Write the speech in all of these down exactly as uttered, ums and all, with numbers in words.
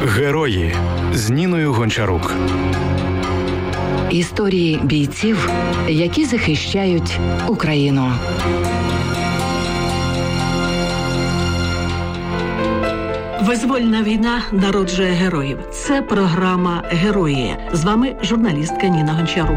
Герої з Ніною Гончарук. Історії бійців, які захищають Україну. Визвольна війна народжує героїв. Це програма «Герої». З вами журналістка Ніна Гончарук.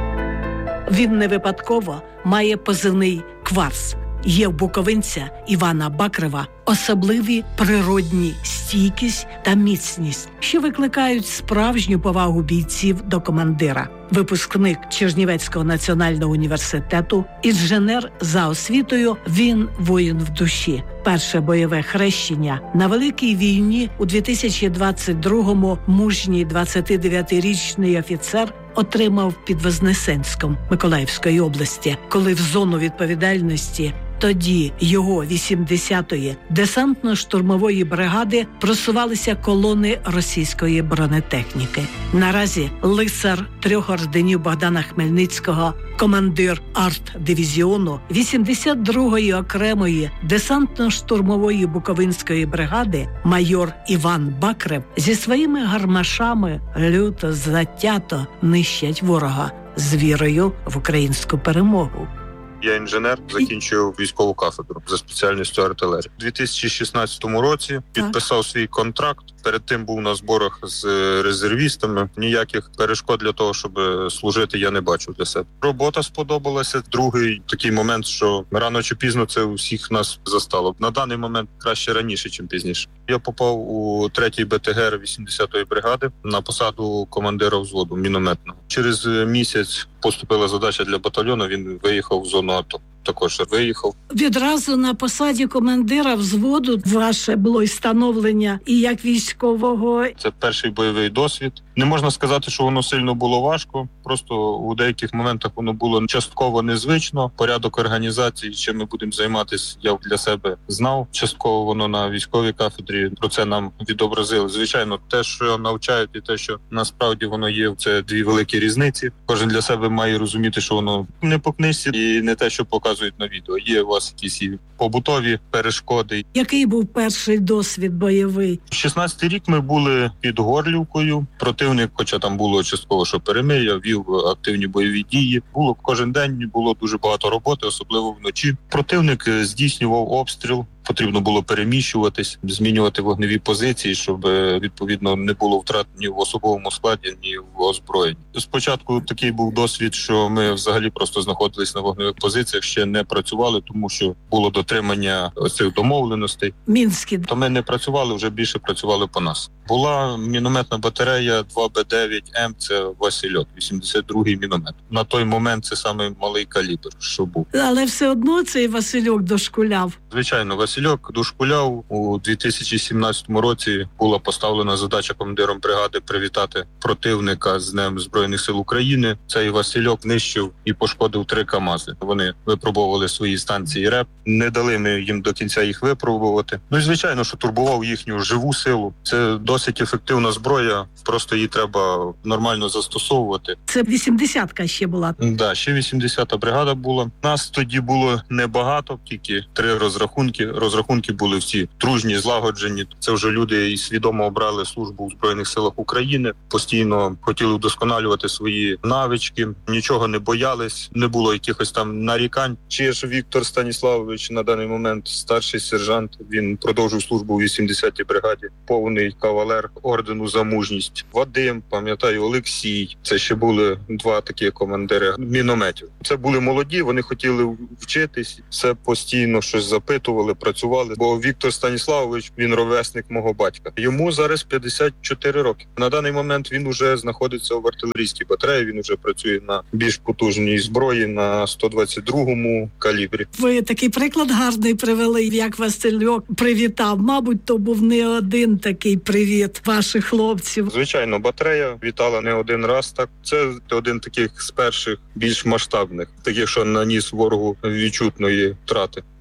Він не випадково має позивний «Кварц». Є в буковинця Івана Бакрева особливі природні стійкість та міцність, що викликають справжню повагу бійців до командира. Випускник Чернівецького національного університету, інженер за освітою, він воїн в душі. Перше бойове хрещення на Великій війні у дві тисячі двадцять другому мужній двадцятидев'ятирічний офіцер отримав під Вознесенськом Миколаївської області, коли в зону відповідальності тоді його вісімдесятої десантно-штурмової бригади просувалися колони російської бронетехніки. Наразі лицар трьох орденів Богдана Хмельницького, командир арт-дивізіону вісімдесят другої окремої десантно-штурмової буковинської бригади майор Іван Бакрев зі своїми гармашами люто затято нищать ворога з вірою в українську перемогу. Я інженер, закінчив військову кафедру за спеціальністю артилерії. У дві тисячі шістнадцятому році підписав свій контракт. Перед тим був на зборах з резервістами. Ніяких перешкод для того, щоб служити, я не бачу для себе. Робота сподобалася. Другий такий момент, що рано чи пізно це у всіх нас застало. На даний момент краще раніше, ніж пізніше. Я попав у третій БТГР вісімдесятої бригади на посаду командира взводу мінометного. Через місяць поступила задача для батальйону, він виїхав в зону АТО. Також виїхав. Відразу на посаді командира взводу ваше було і становлення і як військового. Це перший бойовий досвід. Не можна сказати, що воно сильно було важко. Просто у деяких моментах воно було частково незвично. Порядок організації, чим ми будемо займатися, я для себе знав. Частково воно на військовій кафедрі. Про це нам відобразили. Звичайно, те, що навчають, і те, що насправді воно є, це дві великі різниці. Кожен для себе має розуміти, що воно не по книжці і не те, що показують на відео. Є у вас якісь і побутові перешкоди. Який був перший досвід бойовий? шістнадцятий рік ми були під Горлівкою. Противник, хоча там було частково, що перемир'я, вів активні бойові дії. Було кожен день, було дуже багато роботи, особливо вночі. Противник здійснював обстріл. Потрібно було переміщуватись, змінювати вогневі позиції, щоб, відповідно, не було втрат ні в особовому складі, ні в озброєнні. Спочатку такий був досвід, що ми взагалі просто знаходились на вогневих позиціях, ще не працювали, тому що було дотримання цих домовленостей. Мінські. То ми не працювали, вже більше працювали по нас. Була мінометна батарея два Б дев'ять М, це Васильок, вісімдесят другий міномет. На той момент це самий малий калібр, що був. Але все одно цей Васильок дошкуляв. Звичайно, Васильок дошкуляв. У дві тисячі сімнадцятому році була поставлена задача командиром бригади привітати противника з Днем Збройних сил України. Цей Васильок знищив і пошкодив три КАМАЗи. Вони випробовували свої станції РЕП. Не дали ми їм до кінця їх випробувати. Ну і звичайно, що турбував їхню живу силу. Це досить ефективна зброя, просто її треба нормально застосовувати. Це вісімдесятка ще була? Так, да, ще вісімдесята бригада була. Нас тоді було небагато, тільки три розрахунки. Розрахунки були всі дружні, злагоджені. Це вже люди і свідомо обрали службу у Збройних силах України, постійно хотіли вдосконалювати свої навички, нічого не боялись, не було якихось там нарікань. Чиж Віктор Станіславович на даний момент старший сержант, він продовжив службу у вісімдесятій бригаді, повний кавалер ордену за мужність. Вадим, пам'ятаю, Олексій, це ще були два такі командири мінометів. Це були молоді, вони хотіли вчитись, все постійно щось запитували, працювали, бо Віктор Станіславович, він ровесник мого батька. Йому зараз п'ятдесят чотири роки. На даний момент він уже знаходиться в артилерійській батареї, він уже працює на більш потужній зброї, на сто двадцять другому калібрі. Ви такий приклад гарний привели, як Васильок привітав. Мабуть, то був не один такий привіт ваших хлопців. Звичайно, батарея вітала не один раз так. Це один таких з перших більш масштабних, таких, що наніс ворогу відчутної втрати.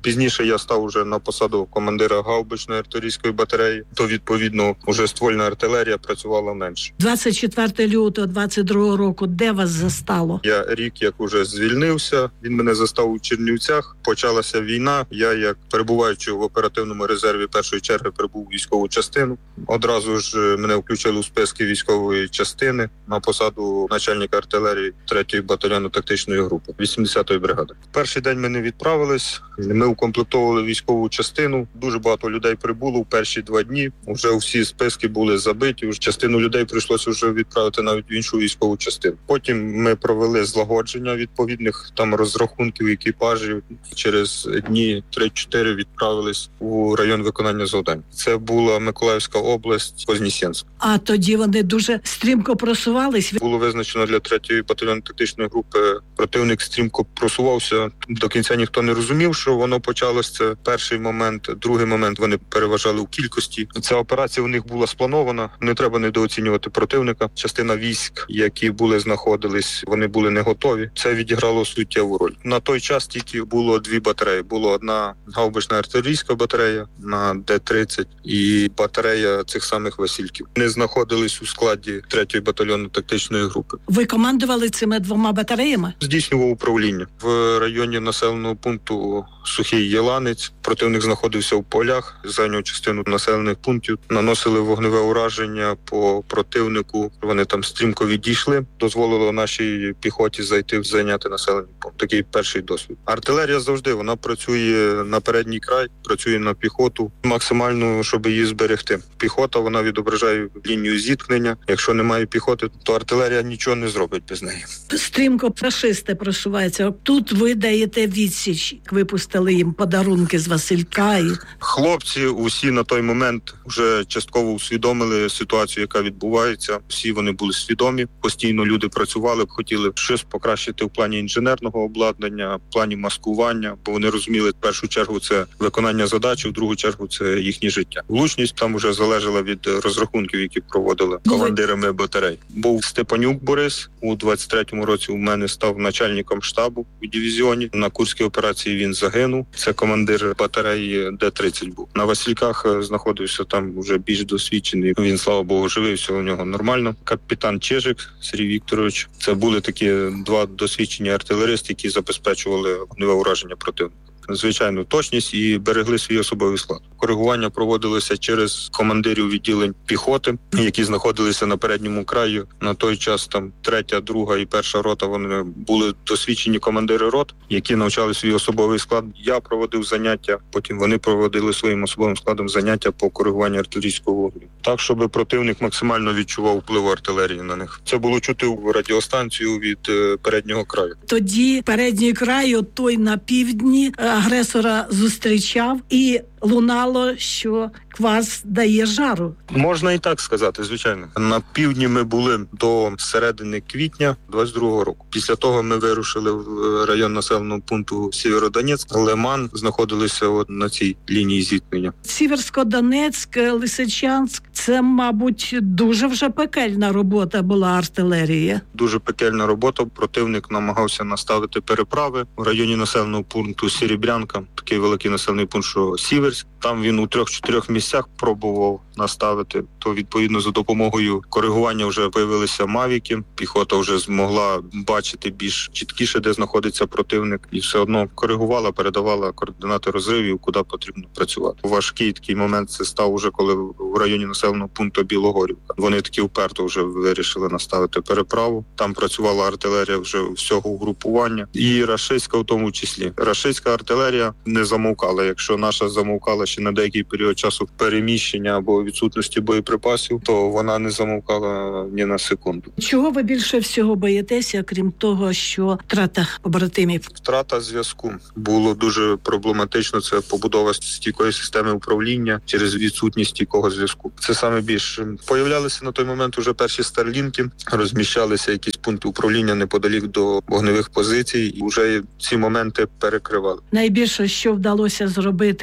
Пізніше я став уже на посаду командира гаубичної артилерійської батареї, то відповідно вже ствольна артилерія працювала менше. двадцять четвертого лютого двадцять другого року де вас застало? Я рік як уже звільнився, він мене застав у Чернівцях, почалася війна, я як перебуваючи в оперативному резерві першої черги прибув у військову частину. Одразу ж мене включили у списки військової частини на посаду начальника артилерії третього батальйону тактичної групи вісімдесятої бригади. Перший день ми не відправились, ми укомплектовували військову частину, дуже багато людей прибуло в перші два дні, вже всі списки були забиті, вже частину людей прийшлося вже відправити навіть в іншу військову частину. Потім ми провели злагодження відповідних там розрахунків екіпажів, через дні три-чотири відправились у район виконання завдань. Це була Миколаївська область, Вознесенськ. А тоді вони дуже стрімко просувались. Було визначено для третьої батальйонної тактичної групи, противник стрімко просувався. До кінця ніхто не розумів, що воно почалось. Це перший момент. Другий момент, вони переважали у кількості. Ця операція у них була спланована. Не треба недооцінювати противника. Частина військ, які були знаходились, вони були не готові. Це відіграло суттєву роль. На той час тільки було дві батареї. Була одна гаубична артилерійська батарея на Д тридцять і батарея цих самих Васильків. Не знаходились у складі третьої батальйонної тактичної групи. Ви командували цими двома батареями? Здійснював управління. В районі населеного пункту Сухий Єланець противник знаходився в полях, зайняв частину населених пунктів, наносили вогневе ураження по противнику. Вони там стрімко відійшли, дозволило нашій піхоті зайти в зайняти населений пункт. Такий перший досвід. Артилерія завжди, вона працює на передній край, працює на піхоту, максимально, щоб її зберегти. Піхота, вона відображає лінію зіткнення. Якщо немає піхоти, то артилерія нічого не зробить без неї. Стрімко фашисти просуваються. Тут ви даєте відсіч. Випустили їм подарунки з Василька. І... Хлопці усі на той момент вже частково усвідомили ситуацію, яка відбувається. Всі вони були свідомі. Постійно люди працювали, хотіли щось покращити в плані інженерного обладнання, в плані маскування, бо вони розуміли, в першу чергу це виконання задачі, в другу чергу це їхнє життя. Влучність там вже залежала від розрахунків, які проводили командирами батарей. Був Степанюк Борис, у двадцять третьому році у мене став начальником штабу у дивізіоні. На Курській операції він загинув. Це командир батареї Д тридцять був. На Васильках знаходився там вже більш досвідчений. Він, слава Богу, живий, все у нього нормально. Капітан Чижик Сергій Вікторович. Це були такі два досвідчені артилеристи, які забезпечували вогневе ураження противника. Звичайно, точність і берегли свій особовий склад. Коригування проводилося через командирів відділень піхоти, які знаходилися на передньому краї. На той час там третя, друга і перша рота, вони були досвідчені командири рот, які навчали свій особовий склад. Я проводив заняття, потім вони проводили своїм особовим складом заняття по коригуванню артилерійського вогню. Так, щоб противник максимально відчував вплив артилерії на них. Це було чути в радіостанцію від переднього краю. Тоді передній край, той на півдні, агресора зустрічав і лунало, що квас дає жару. Можна і так сказати, звичайно. На півдні ми були до середини квітня двадцять другого року. Після того ми вирушили в район населеного пункту Сєвєродонецьк. Лиман, знаходилися от на цій лінії зіткнення. Сіверсько-Донецьк, Лисичанськ – це, мабуть, дуже вже пекельна робота була артилерії. Дуже пекельна робота. Противник намагався наставити переправи в районі населеного пункту Серебрянка. Такий великий населений пункт, що Сіверськ. Там він у трьох-чотирьох місцях пробував наставити. То, відповідно, за допомогою коригування вже появилися мавіки. Піхота вже змогла бачити більш чіткіше, де знаходиться противник. І все одно коригувала, передавала координати розривів, куди потрібно працювати. Важкий такий момент це став уже, коли в районі населеного пункту Білогорівка. Вони таки вперто вже вирішили наставити переправу. Там працювала артилерія вже всього угрупування. І рашистська в тому числі. Рашистська артилерія не замовкала. Якщо наша замовкала ще на деякий період часу переміщення або відсутності боєприпасів, то вона не замовкала ні на секунду. Чого ви більше всього боїтеся, крім того, що втрата побратимів? Втрата зв'язку. Було дуже проблематично. Це побудова стійкої системи управління через відсутність стійкого зв'язку. Це саме більше. Появлялися на той момент уже перші старлінки, розміщалися якісь пункти управління неподалік до вогневих позицій, і вже ці моменти перекривали. Найбільше, що вдалося зробити? Ми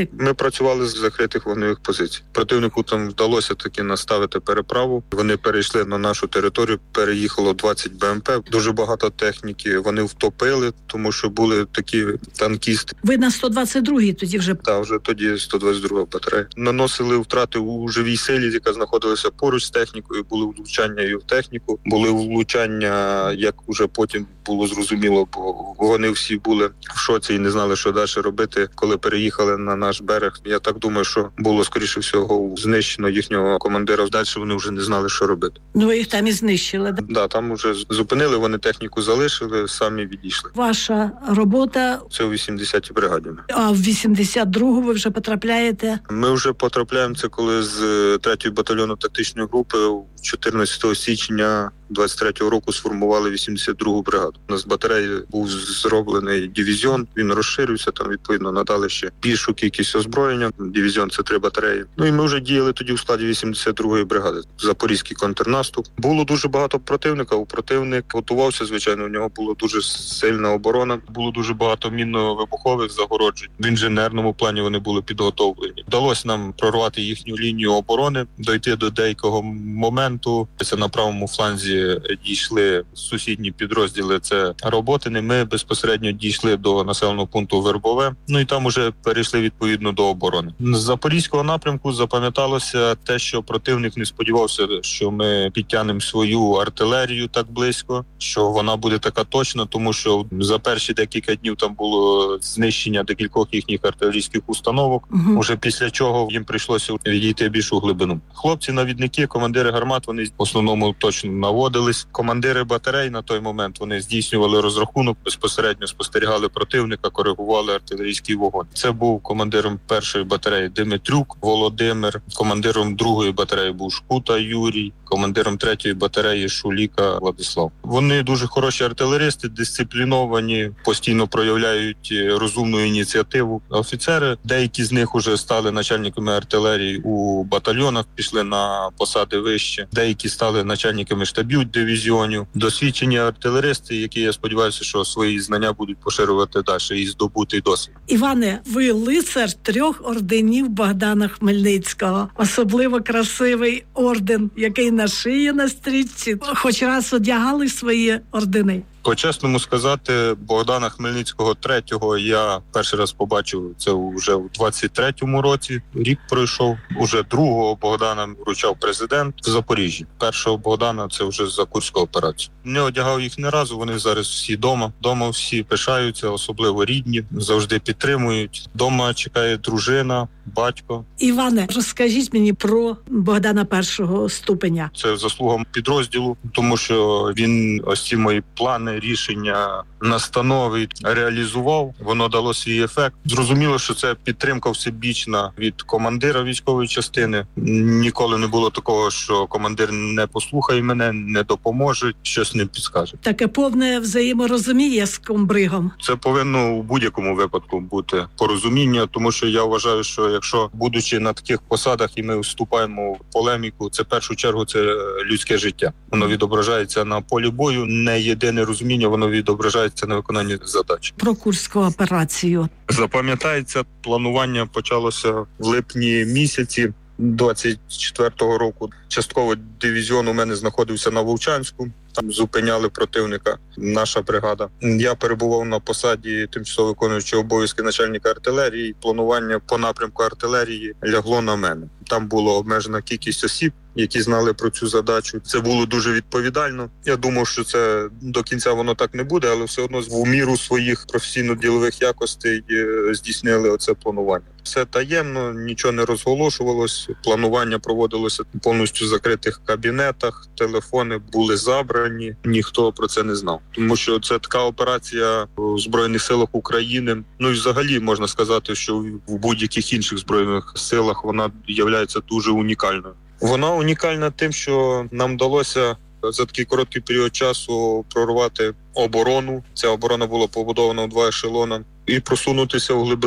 працювали з закритих вогневих позицій. Противнику там вдалося таки наставити переправу. Вони перейшли на нашу територію, переїхало двадцять Б М П, дуже багато техніки. Вони втопили, тому що були такі танкісти. Ви на сто двадцять другій тоді вже? Так, вже тоді сто двадцять друга батарея. Наносили втрати у живій силі, яка знаходилася поруч з технікою, були влучання і в техніку, були влучання, як уже потім було зрозуміло, бо вони всі були в шоці і не знали, що далі робити, коли переїхали на наш берег. Я так думаю, що було, скоріше всього, знищено їхнього командира. Далі вони вже не знали, що робити. Ну, їх там і знищили, так? Да, там вже зупинили, вони техніку залишили, самі відійшли. Ваша робота? Це у вісімдесятій бригаді. А в вісімдесят другу ви вже потрапляєте? Ми вже потрапляємо, це коли з третьої батальйону тактичної групи чотирнадцятого січня двадцять третього року сформували вісімдесят другу бригаду. У нас з батареї був зроблений дивізіон, він розширився, там відповідно надали ще більшу кількість озброєння. Дивізіон – це три батареї. Ну і ми вже діяли тоді у складі вісімдесят другої бригади. Запорізький контрнаступ. Було дуже багато противника, у противник готувався, звичайно, у нього була дуже сильна оборона. Було дуже багато мінно-вибухових загороджень. В інженерному плані вони були підготовлені. Вдалося нам прорвати їхню лінію оборони, дойти до деякого моменту. Це на правому фланзі дійшли сусідні підрозділи, це Роботини. Ми безпосередньо дійшли до населеного пункту Вербове, ну і там уже перейшли відповідно до оборони. З Запорізького напрямку запам'яталося те, що противник не сподівався, що ми підтягнемо свою артилерію так близько, що вона буде така точна, тому що за перші декілька днів там було знищення декількох їхніх артилерійських установок, угу. Уже після чого їм прийшлося відійти більшу глибину. Хлопці-навідники, командири гармат, вони в основному точно наводились. Командири батарей на той момент вони здійснювали розрахунок, безпосередньо спостерігали противника, коригували артилерійський вогонь. Це був командиром першої батареї Димитрюк Володимир, командиром другої батареї був Шкута Юрій, командиром третьої батареї Шуліка Владислав. Вони дуже хороші артилеристи, дисципліновані, постійно проявляють розумну ініціативу. Офіцери, деякі з них уже стали начальниками артилерії у батальйонах, пішли на посади вище, деякі стали начальниками штабів дивізіонів. Досвідчені артилеристи, які, я сподіваюся, що свої знання будуть поширювати далі і здобути досвід. Іване, ви лицар трьох орденів Богдана Хмельницького. Особливо красивий орден, який на шиї на стрічці. Хоч раз одягали свої ордени? По-чесному сказати, Богдана Хмельницького третього я перший раз побачив, це вже у двадцять третьому році. Рік пройшов. Уже другого Богдана вручав президент в Запоріжжі. Першого Богдана це вже за Курську операцію. Не одягав їх не разу, вони зараз всі дома. Дома всі пишаються, особливо рідні, завжди підтримують. Дома чекає дружина, батько. Іване, розкажіть мені про Богдана першого ступеня. Це заслуга підрозділу, тому що він ось ці мої плани, рішення, настанови реалізував, воно дало свій ефект. Зрозуміло, що це підтримка всебічна від командира військової частини. Ніколи не було такого, що командир не послухає мене, не допоможе, щось не підскаже. Таке повне взаєморозуміння з комбригом. Це повинно у будь-якому випадку бути порозуміння, тому що я вважаю, що якщо, будучи на таких посадах, і ми вступаємо в полеміку, це в першу чергу це людське життя. Воно відображається на полі бою, не єдине розуміння, воно відображається на виконанні задач. Про Курську операцію. Запам'ятається, планування почалося в липні місяці двадцять четвертого року. Частково дивізіон у мене знаходився на Вовчанську. Там зупиняли противника, наша бригада. Я перебував на посаді тимчасово виконуючого обов'язки начальника артилерії. Планування по напрямку артилерії лягло на мене. Там була обмежена кількість осіб, які знали про цю задачу. Це було дуже відповідально. Я думав, що це до кінця воно так не буде, але все одно в міру своїх професійно-ділових якостей здійснили оце планування. Все таємно, нічого не розголошувалось. Планування проводилося повністю в закритих кабінетах, телефони були забрані, ніхто про це не знав. Тому що це така операція в Збройних силах України. Ну і взагалі можна сказати, що в будь-яких інших Збройних силах вона є дуже унікальною. Вона унікальна тим, що нам вдалося за такий короткий період часу прорвати оборону. Ця оборона була побудована в два ешелони і просунутися в глибину.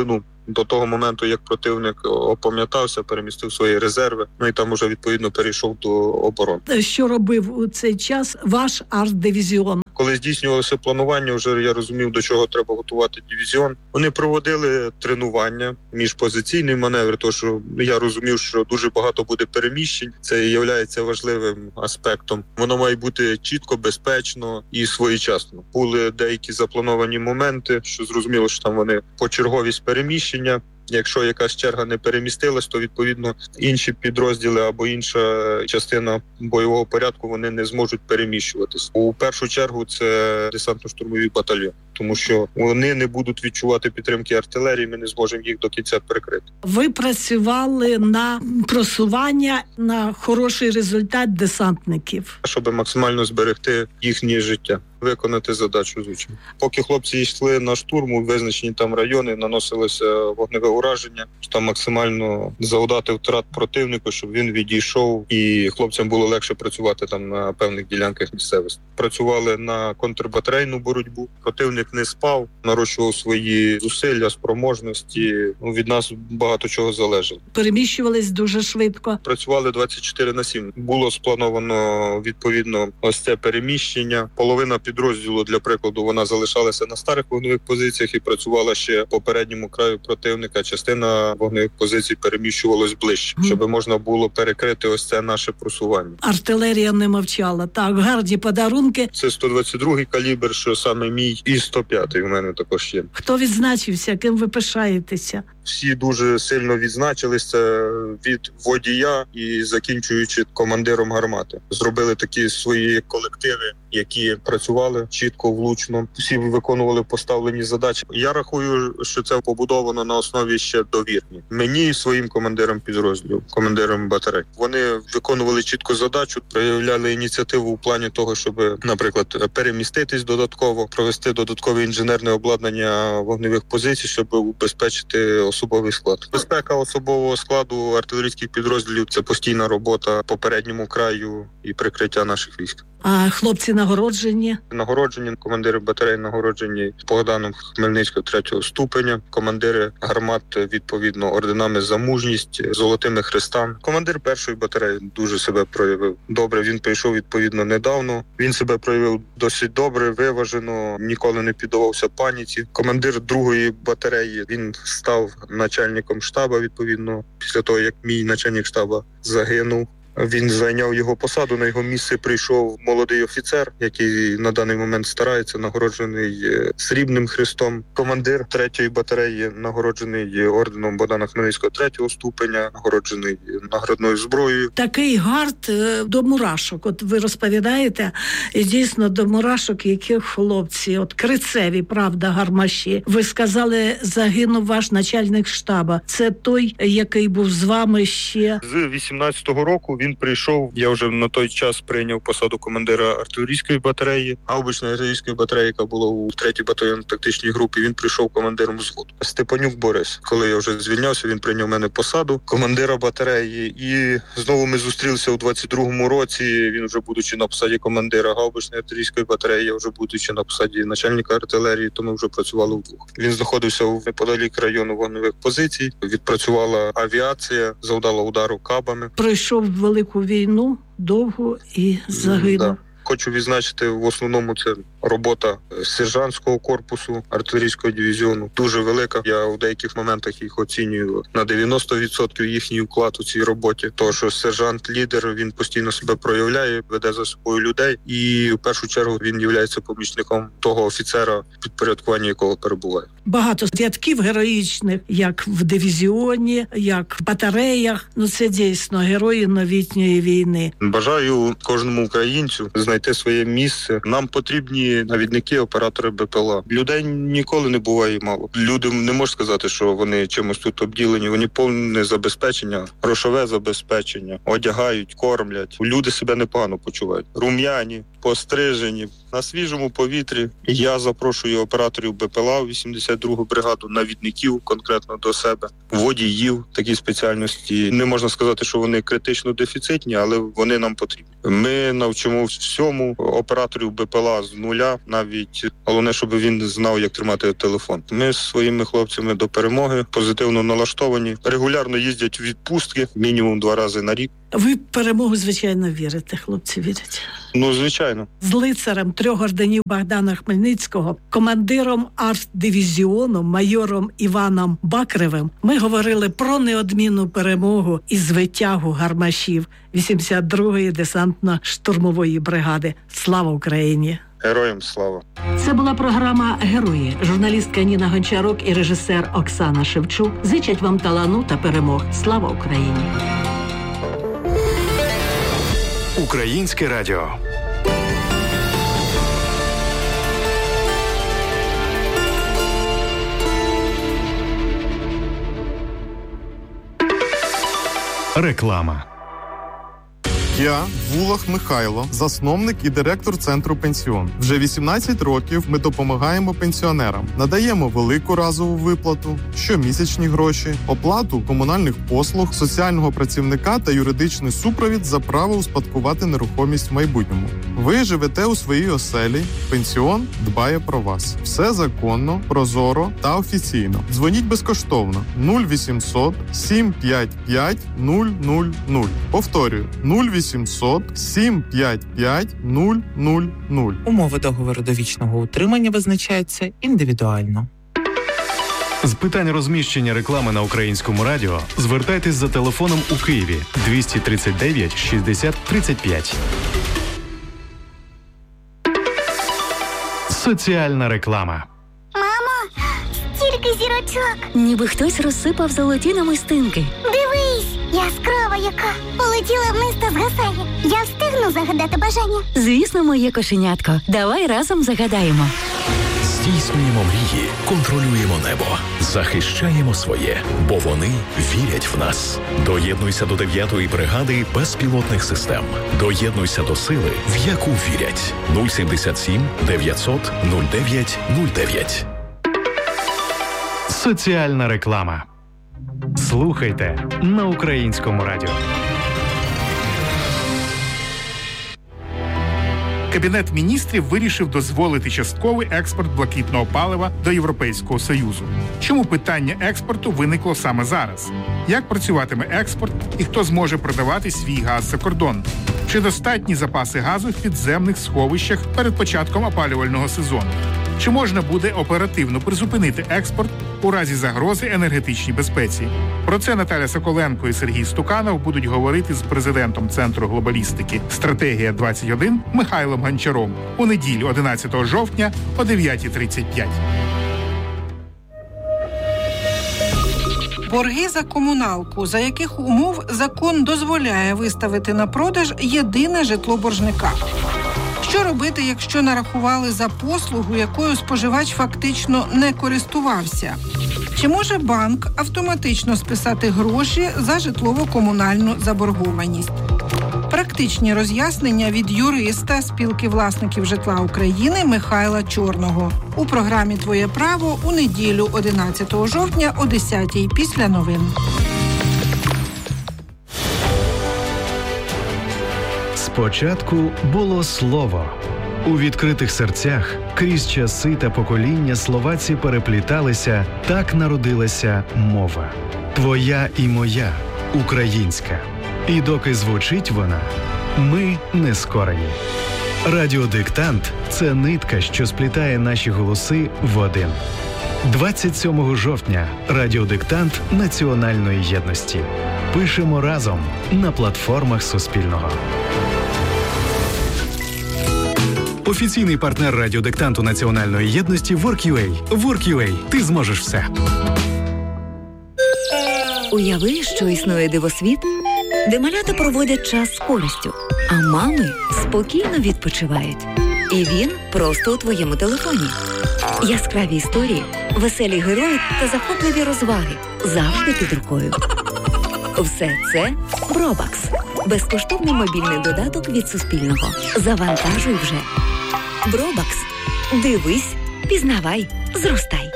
до того моменту, як противник опам'ятався, перемістив свої резерви, ну і там уже відповідно перейшов до оборони. Що робив у цей час ваш арт-дивізіон? Коли здійснювалося планування, вже я розумів, до чого треба готувати дивізіон. Вони проводили тренування, міжпозиційні маневри, тому що я розумів, що дуже багато буде переміщень. Це є важливим аспектом. Воно має бути чітко, безпечно і своєчасно. Були деякі заплановані моменти, що зрозуміло, що там вони почерговість переміщення. Якщо якась черга не перемістилась, то відповідно інші підрозділи або інша частина бойового порядку вони не зможуть переміщуватись. У першу чергу це десантно-штурмові батальйони, тому що вони не будуть відчувати підтримки артилерії, ми не зможемо їх до кінця прикрити. Ви працювали на просування, на хороший результат десантників, щоб максимально зберегти їхнє життя. Виконати задачу, звичайно. Поки хлопці йшли на штурм у визначені там райони, наносилося вогневе ураження, там максимально завдати втрат противнику, щоб він відійшов і хлопцям було легше працювати там на певних ділянках місцевості. Працювали на контрбатарейну боротьбу. Противник не спав, нарощував свої зусилля, спроможності. Ну, від нас багато чого залежало. Переміщувались дуже швидко. Працювали двадцять чотири на сім. Було сплановано відповідно ось це переміщення. Половина підрозділу, для прикладу, вона залишалася на старих вогневих позиціях і працювала ще по передньому краю противника. Частина вогневих позицій переміщувалась ближче, mm. щоб можна було перекрити ось це наше просування. Артилерія не мовчала. Так, гарні подарунки. Це сто двадцять другий калібр, що саме мій, і сто п'ятий у мене також є. Хто відзначився? Ким ви пишаєтеся? Всі дуже сильно відзначилися, від водія і закінчуючи командиром гармати. Зробили такі свої колективи, які працювали чітко, влучно. Всі виконували поставлені задачі. Я рахую, що це побудовано на основі ще довірні. Мені і своїм командирам підрозділів, командирам батарей. Вони виконували чітко задачу, проявляли ініціативу у плані того, щоб, наприклад, переміститись додатково, провести додаткове інженерне обладнання вогневих позицій, щоб убезпечити особовий склад. Безпека особового складу артилерійських підрозділів – це постійна робота по передньому краю і прикриття наших військ. А хлопці нагороджені? Нагороджені, командири батарей нагороджені Богданом Хмельницького третього ступеня, командири гармат відповідно орденами за мужність, золотими хрестами. Командир першої батареї дуже себе проявив добре. Він прийшов відповідно недавно. Він себе проявив досить добре, виважено, ніколи не піддавався паніці. Командир другої батареї, він став начальником штабу відповідно після того, як мій начальник штабу загинув. Він зайняв його посаду, на його місце прийшов молодий офіцер, який на даний момент старається, нагороджений срібним хрестом. Командир третьої батареї нагороджений орденом Богдана Хмельницького третього ступеня, нагороджений наградною зброєю. Такий гард до мурашок. От ви розповідаєте, і дійсно до мурашок, яких хлопці, от крицеві, правда, гармаші. Ви сказали, загинув ваш начальник штабу. Це той, який був з вами ще? З вісімнадцятого року він прийшов, я вже на той час прийняв посаду командира артилерійської батареї, гаубичної артилерійської батареї, яка була у третій батальйонно-тактичній групі. Він прийшов командиром взводу. Степанюк Борис. Коли я вже звільнявся, він прийняв мене посаду командира батареї. І знову ми зустрілися у двадцять другому році. Він вже будучи на посаді командира гаубичної артилерійської батареї, я вже будучи на посаді начальника артилерії, то ми вже працювали вдвох. Він знаходився у неподалік району вогневих позицій. Відпрацювала авіація, завдала удару кабами. Пройшов велику війну, довго і загинув. Да. Хочу відзначити, в основному це робота сержантського корпусу артилерійського дивізіону. Дуже велика. Я в деяких моментах їх оцінюю на дев'яносто відсотків їхній вклад у цій роботі. Тому що сержант-лідер, він постійно себе проявляє, веде за собою людей. І в першу чергу він є помічником того офіцера, підпорядкування якого перебуває. Багато рядків героїчних, як в дивізіоні, як в батареях. Ну це дійсно герої новітньої війни. Бажаю кожному українцю знайти своє місце. Нам потрібні навідники, оператори БПЛА. Людей ніколи не буває мало. Люди не можуть сказати, що вони чимось тут обділені. Вони повне забезпечення, грошове забезпечення, одягають, кормлять. Люди себе непогано почувають. Рум'яні, пострижені. На свіжому повітрі я запрошую операторів БПЛА вісімдесят другу бригаду, навідників конкретно до себе, водіїв, такі спеціальності. Не можна сказати, що вони критично дефіцитні, але вони нам потрібні. Ми навчимо всьому операторів БПЛА з нуля, навіть головне, щоб він знав, як тримати телефон. Ми з своїми хлопцями до перемоги позитивно налаштовані, регулярно їздять у відпустки, мінімум два рази на рік. Ви в перемогу, звичайно, вірите, хлопці вірять. Ну, звичайно. З лицарем трьох орденів Богдана Хмельницького, командиром артдивізіону, майором Іваном Бакревим ми говорили про неодмінну перемогу і звитягу гармашів вісімдесят другої десантно-штурмової бригади. Слава Україні! Героям слава! Це була програма «Герої». Журналістка Ніна Гончарук і режисер Оксана Шевчук зичать вам талану та перемог. Слава Україні! Українське радіо. Реклама. Я Вулах Михайло, засновник і директор центру «Пенсіон». Вже вісімнадцять років ми допомагаємо пенсіонерам. Надаємо велику разову виплату, щомісячні гроші, оплату комунальних послуг, соціального працівника та юридичний супровід за право успадкувати нерухомість в майбутньому. Ви живете у своїй оселі, «Пенсіон» дбає про вас. Все законно, прозоро та офіційно. Дзвоніть безкоштовно нуль вісімсот сім п'ять п'ять нуль нуль нуль. Повторюю, нуль вісімсот сім п'ять п'ять нуль нуль нуль. Умови договору довічного утримання визначаються індивідуально. З питань розміщення реклами на Українському радіо звертайтесь за телефоном у Києві двісті тридцять дев'ять шістдесят тридцять п'ять. Соціальна реклама. Мамо, стільки зірочок. Ніби хтось розсипав золоті намистинки. Дивись, яскрава яка. Полетіла вниз та згасає. Я встигну загадати бажання? Звісно, моє кошенятко. Давай разом загадаємо. Здійснюємо мрії, контролюємо небо, захищаємо своє, бо вони вірять в нас. Доєднуйся до дев'ятої бригади безпілотних систем. Доєднуйся до сили, в яку вірять. нуль сімдесят сім дев'ятсот нуль дев'ять нуль дев'ять. Соціальна реклама. Слухайте на Українському радіо. Кабінет міністрів вирішив дозволити частковий експорт блакитного палива до Європейського Союзу. Чому питання експорту виникло саме зараз? Як працюватиме експорт і хто зможе продавати свій газ за кордон? Чи достатні запаси газу в підземних сховищах перед початком опалювального сезону? Чи можна буде оперативно призупинити експорт у разі загрози енергетичній безпеці? Про це Наталя Соколенко і Сергій Стуканов будуть говорити з президентом Центру глобалістики «Стратегія двадцять один» Михайлом Гончаром у неділю одинадцятого жовтня о дев'ята тридцять п'ять. Борги за комуналку, за яких умов закон дозволяє виставити на продаж єдине житло боржника. Що робити, якщо нарахували за послугу, якою споживач фактично не користувався? Чи може банк автоматично списати гроші за житлово-комунальну заборгованість? Практичні роз'яснення від юриста Спілки власників житла України Михайла Чорного у програмі «Твоє право» у неділю одинадцятого жовтня о десятій після новин. Спочатку було слово. У відкритих серцях крізь часи та покоління словаці перепліталися, так народилася мова. Твоя і моя, українська. І доки звучить вона, ми не скорені. Радіодиктант – це нитка, що сплітає наші голоси в один. двадцять сьомого жовтня радіодиктант національної єдності. Пишемо разом на платформах Суспільного. Офіційний партнер радіодиктанту національної єдності WorkUA. WorkUA. Ти зможеш все. Уяви, що існує дивосвіт, де малята проводять час з користю, а мами спокійно відпочивають. І він просто у твоєму телефоні. Яскраві історії, веселі герої та захопливі розваги завжди під рукою. Все це Бробакс. Безкоштовний мобільний додаток від Суспільного. Завантажуй вже. Бробакс. Дивись, пізнавай, зростай.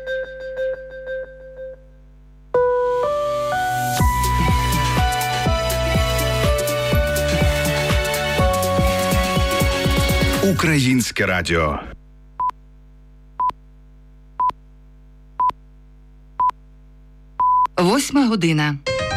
Українське радіо. Восьма година.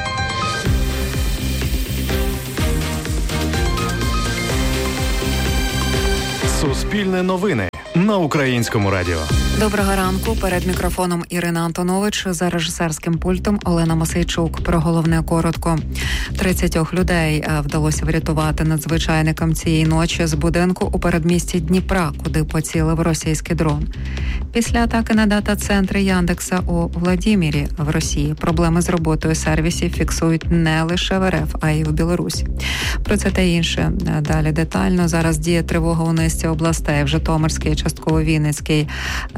Суспільне новини на Українському радіо. Доброго ранку. Перед мікрофоном Ірина Антонович, за режисерським пультом Олена Мосейчук. Про головне коротко. тридцять людей вдалося врятувати надзвичайникам цієї ночі з будинку у передмісті Дніпра, куди поцілив російський дрон. Після атаки на дата-центри Яндекса у Владімірі в Росії проблеми з роботою сервісів фіксують не лише в РФ, а й в Білорусі. Про це та інше далі детально. Зараз діє тривога у низці областей: в Житомирській, частково Вінницькій,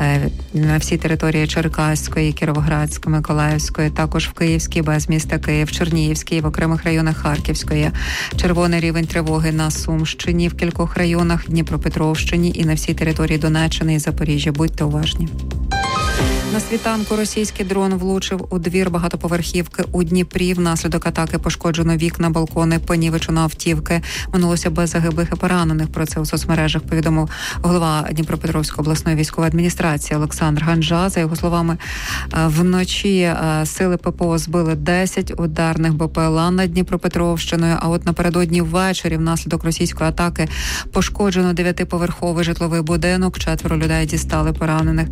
на всій території Черкаської, Кіровоградської, Миколаївської, також в Київській, без міста Київ, Чернігівській, в окремих районах Харківської. Червоний рівень тривоги на Сумщині, в кількох районах Дніпропетровщині і на всій території Донеччини і Запоріжжя. Будьте уважні. На світанку російський дрон влучив у двір багатоповерхівки у Дніпрі. Внаслідок атаки пошкоджено вікна, балкони, понівечено автівки. Минулося без загиблих і поранених. Про це у соцмережах повідомив голова Дніпропетровської обласної військової адміністрації Олександр Ганжа. За його словами, вночі сили ППО збили десять ударних БПЛА над Дніпропетровщиною, а от напередодні ввечері внаслідок російської атаки пошкоджено дев'ятиповерховий житловий будинок. Четверо людей дістали поранених.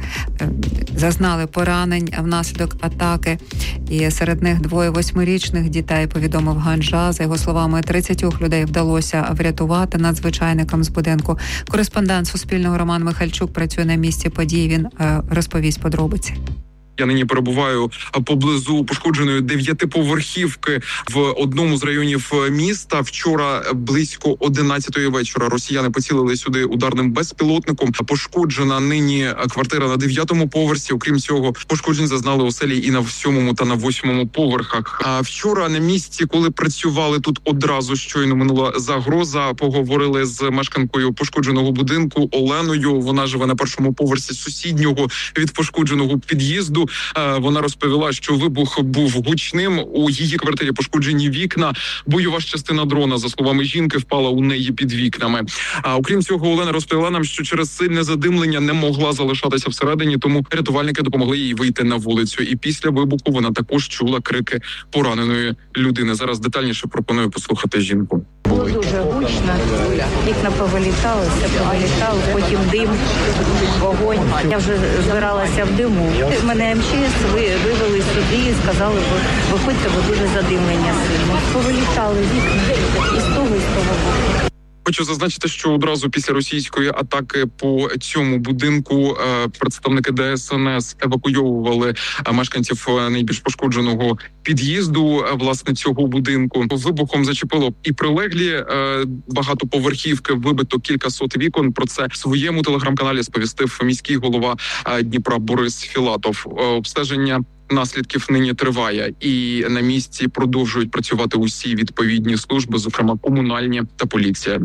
Зазнали поранень внаслідок атаки, і серед них двоє восьмирічних дітей, повідомив Ганжа. За його словами, тридцять людей вдалося врятувати надзвичайникам з будинку. Кореспондент Суспільного Роман Михальчук працює на місці події. Він е, розповість подробиці. Я нині перебуваю поблизу пошкодженої дев'ятиповерхівки в одному з районів міста. Вчора близько одинадцятої вечора росіяни поцілили сюди ударним безпілотником. Пошкоджена нині квартира на дев'ятому поверсі. Окрім цього, пошкоджень зазнали оселі і на сьомому та на восьмому поверхах. А вчора на місці, коли працювали тут, одразу щойно минула загроза. Поговорили з мешканкою пошкодженого будинку Оленою. Вона живе на першому поверсі сусіднього від пошкодженого під'їзду. Вона розповіла, що вибух був гучним. У її квартирі пошкоджені вікна. Бойова частина дрона, за словами жінки, впала у неї під вікнами. А окрім цього, Олена розповіла нам, що через сильне задимлення не могла залишатися всередині, тому рятувальники допомогли їй вийти на вулицю. І після вибуху вона також чула крики пораненої людини. Зараз детальніше пропоную послухати жінку. Було дуже гучно, вікна повилітали, все повилітало, потім дим, вогонь. Я вже збиралася в диму. Мене ем че ес вивели сюди і сказали, виходьте, бо дуже задимлення сильно. Повилітали вікна і з того, і з того боку. Хочу зазначити, що одразу після російської атаки по цьому будинку представники де ес ен ес евакуйовували мешканців найбільш пошкодженого під'їзду, власне, цього будинку. Вибухом зачепило і прилеглі багатоповерхівки, вибито кількасот вікон. Про це в своєму телеграм-каналі сповістив міський голова Дніпра Борис Філатов. Обстеження наслідків нині триває, і на місці продовжують працювати усі відповідні служби, зокрема комунальні та поліція.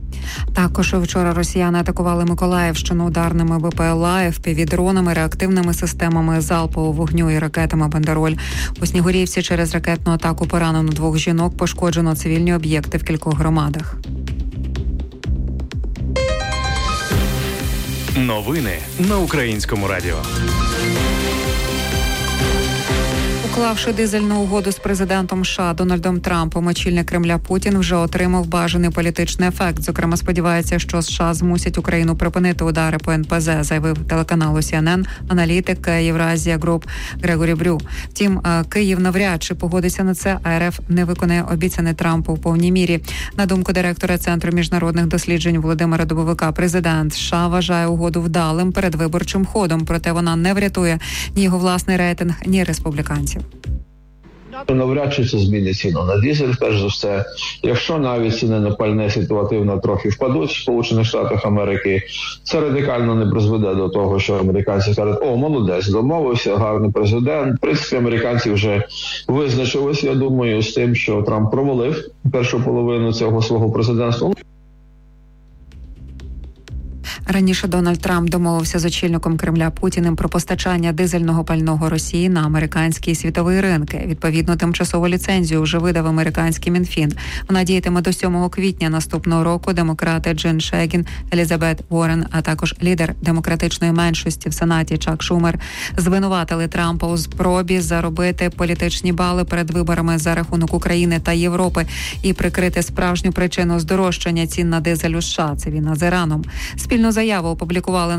Також вчора росіяни атакували Миколаївщину ударними БПЛА, еф пі ві-дронами, реактивними системами залпового вогню і ракетами «Бандероль». У Снігурівці через ракетну атаку поранено двох жінок, пошкоджено цивільні об'єкти в кількох громадах. Новини на Українському радіо. Уклавши дизельну угоду з президентом США Дональдом Трампом, очільник Кремля Путін вже отримав бажаний політичний ефект. Зокрема, сподівається, що США змусять Україну припинити удари по ен пе зе, заявив телеканалу сі ен ен аналітик Євразія Груп Грегорі Брю. Втім, Київ навряд чи погодиться на це, а ер еф не виконає обіцяне Трампу в повній мірі. На думку директора Центру міжнародних досліджень Володимира Дубовика, президент США вважає угоду вдалим передвиборчим ходом, проте вона не врятує ні його власний рейтинг, ні республіканців. Навряд чи це змінить ціну на дизель, перш за все. Якщо навіть ціни на пальне ситуативно трохи впадуть в Сполучених Штатах Америки, це радикально не призведе до того, що американці скажуть: о, молодець, домовився, гарний президент. В принципі, американці вже визначилися, я думаю, з тим, що Трамп провалив першу половину цього свого президентства. Раніше Дональд Трамп домовився з очільником Кремля Путіним про постачання дизельного пального Росії на американські і світові ринки. Відповідно, тимчасову ліцензію вже видав американський Мінфін. Вона діятиме до сьомого квітня наступного року. Демократи Джин Шегін, Елізабет Уоррен, а також лідер демократичної меншості в Сенаті Чак Шумер звинуватили Трампа у спробі заробити політичні бали перед виборами за рахунок України та Європи і прикрити справжню причину здорожчання цін на дизель у США – це війна з Іраном. Спільну заяву опублікували